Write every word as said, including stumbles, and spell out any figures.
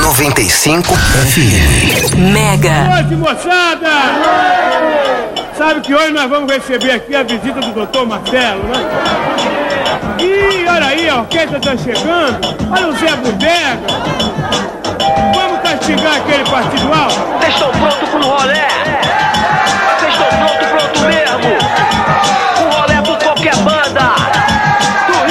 noventa e cinco F M. Mega. Boa noite, moçada! Sabe que hoje nós vamos receber aqui a visita do doutor Marcelo, né? E olha aí, a orquestra tá chegando. Olha o Zé Bodega. Vamos castigar aquele partido alto? Vocês estão prontos pro rolê?